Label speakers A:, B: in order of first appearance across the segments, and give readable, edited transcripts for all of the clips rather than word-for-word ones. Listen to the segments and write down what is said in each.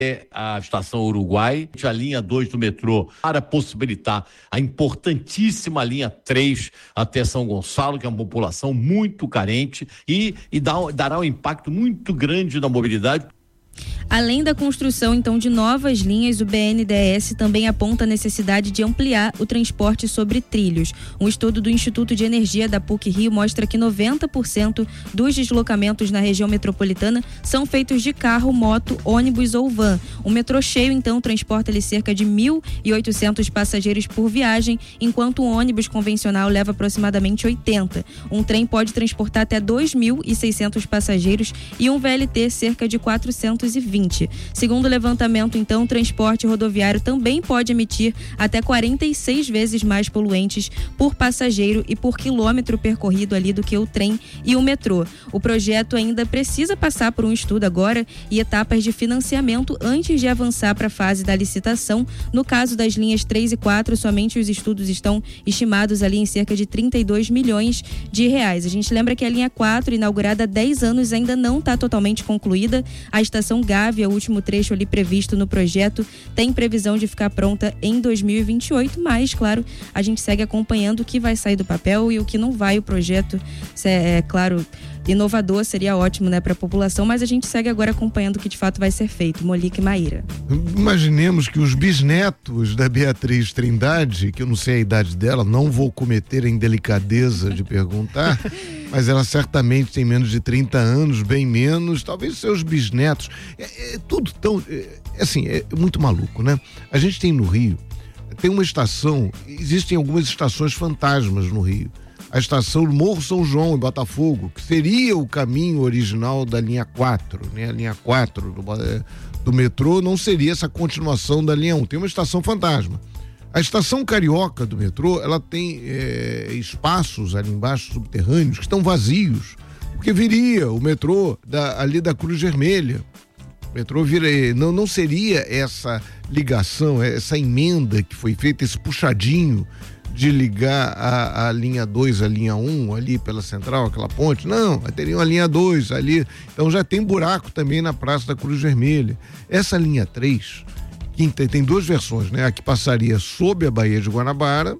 A: É a estação Uruguai, a linha 2 do metrô, para possibilitar a importantíssima linha 3 até São Gonçalo, que é uma população muito carente e dará um impacto muito grande na mobilidade.
B: Além da construção, então, de novas linhas, o BNDES também aponta a necessidade de ampliar o transporte sobre trilhos. Um estudo do Instituto de Energia da PUC-Rio mostra que 90% dos deslocamentos na região metropolitana são feitos de carro, moto, ônibus ou van. O metrô cheio, então, transporta ali cerca de 1.800 passageiros por viagem, enquanto um ônibus convencional leva aproximadamente 80. Um trem pode transportar até 2.600 passageiros e um VLT cerca de 420. Segundo o levantamento, então, o transporte rodoviário também pode emitir até 46 vezes mais poluentes por passageiro e por quilômetro percorrido ali do que o trem e o metrô. O projeto ainda precisa passar por um estudo agora e etapas de financiamento antes de avançar para a fase da licitação. No caso das linhas 3 e 4, somente os estudos estão estimados ali em cerca de 32 milhões de reais. A gente lembra que a linha 4, inaugurada há 10 anos, ainda não está totalmente concluída. A estação Gávea, o último trecho ali previsto no projeto, tem previsão de ficar pronta em 2028, mas, claro, a gente segue acompanhando o que vai sair do papel e o que não vai. O projeto, claro, inovador, seria ótimo, né, para a população, mas a gente segue agora acompanhando o que de fato vai ser feito. Molique e Maíra.
C: Imaginemos que os bisnetos da Beatriz Trindade, que eu não sei a idade dela, não vou cometer a indelicadeza de perguntar, mas ela certamente tem menos de 30 anos, bem menos, talvez seus bisnetos. É tudo tão, assim, é muito maluco, né? A gente tem no Rio, tem uma estação, existem algumas estações fantasmas no Rio. A estação Morro São João, em Botafogo, que seria o caminho original da linha 4, né? A linha 4 do metrô não seria essa continuação da linha 1. Tem uma estação fantasma. A estação Carioca do metrô, ela tem espaços ali embaixo, subterrâneos, que estão vazios, porque viria o metrô ali da Cruz Vermelha. O metrô não seria essa ligação, essa emenda que foi feita, esse puxadinho de ligar a linha 2 à linha 1 ali pela central, aquela ponte. Não, teria a linha 2 ali. Então já tem buraco também na Praça da Cruz Vermelha. Essa linha 3, que tem duas versões, né? A que passaria sob a Baía de Guanabara,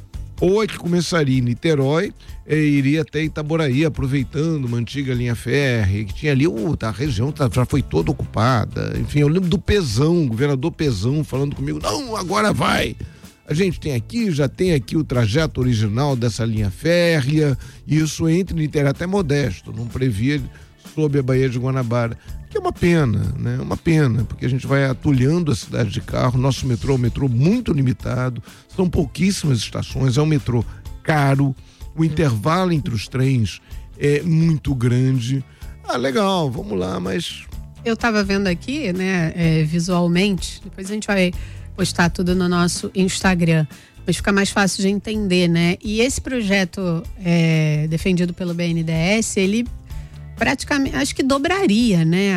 C: ou a que começaria em Niterói e iria até Itaboraí, aproveitando uma antiga linha férrea, que tinha ali, a região já foi toda ocupada. Enfim, eu lembro do Pezão, o governador Pezão falando comigo, não, agora vai. A gente já tem aqui o trajeto original dessa linha férrea, e isso entre Niterói, até Modesto, não previa sob a Baía de Guanabara, que é uma pena, né? Uma pena, porque a gente vai atulhando a cidade de carro. Nosso metrô é um metrô muito limitado, são pouquíssimas estações, é um metrô caro, o intervalo entre os trens é muito grande. Legal, vamos lá, mas...
D: Eu estava vendo aqui, né, visualmente, depois a gente vai postar tudo no nosso Instagram, mas fica mais fácil de entender, né? E esse projeto defendido pelo BNDES, ele praticamente, acho que dobraria, né?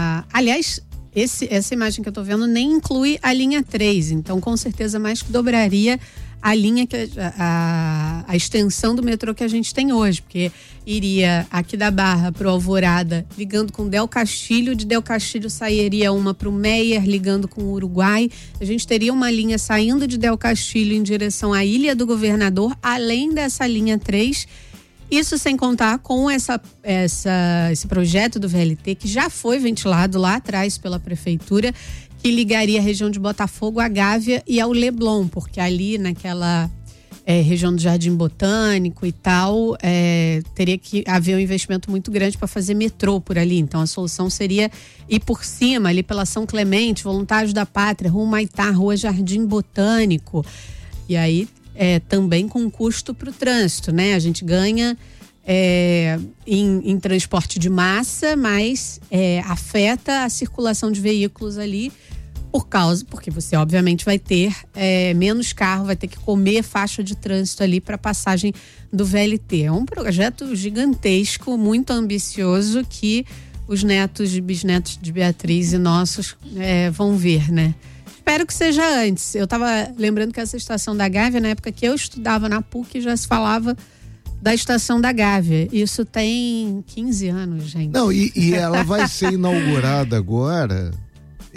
D: Aliás, essa imagem que eu tô vendo nem inclui a linha 3, então com certeza mais que dobraria a linha, a extensão do metrô que a gente tem hoje, porque iria aqui da Barra pro Alvorada, ligando com Del Castilho, de Del Castilho sairia uma pro Meier, ligando com o Uruguai. A gente teria uma linha saindo de Del Castilho em direção à Ilha do Governador, além dessa linha 3. Isso sem contar com esse projeto do VLT, que já foi ventilado lá atrás pela prefeitura, que ligaria a região de Botafogo, a Gávea e ao Leblon, porque ali naquela região do Jardim Botânico e tal, teria que haver um investimento muito grande para fazer metrô por ali. Então a solução seria ir por cima, ali pela São Clemente, Voluntários da Pátria, Rua Humaitá, Rua Jardim Botânico. E aí também com custo para o trânsito, né? A gente ganha em transporte de massa, mas afeta a circulação de veículos ali, porque você obviamente vai ter menos carro, vai ter que comer faixa de trânsito ali para passagem do VLT. É um projeto gigantesco, muito ambicioso, que os netos e bisnetos de Beatriz e nossos vão ver, né? Espero que seja antes. Eu estava lembrando que essa estação da Gávea, na época que eu estudava na PUC, já se falava da estação da Gávea. Isso tem 15 anos, gente.
C: Não, e ela vai ser inaugurada agora